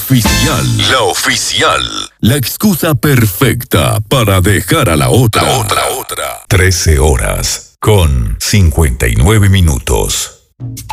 oficial. La oficial. La excusa perfecta para dejar a la otra. 13 horas con 59 minutos.